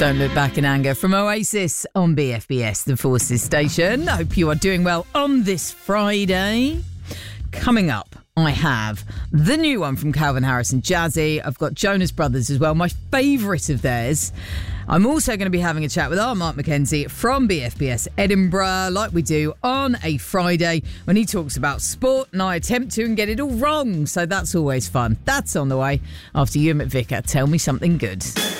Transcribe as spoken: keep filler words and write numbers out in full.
Don't Look Back in Anger from Oasis on B F B S, the Forces station. I hope you are doing well on this Friday. Coming up, I have the new one from Calvin Harris and Jazzy. I've got Jonas Brothers as well, my favourite of theirs. I'm also going to be having a chat with our Mark McKenzie from B F B S Edinburgh, like we do on a Friday, when he talks about sport and I attempt to and get it all wrong. So that's always fun. That's on the way after Ewan McVicker. Tell me something good.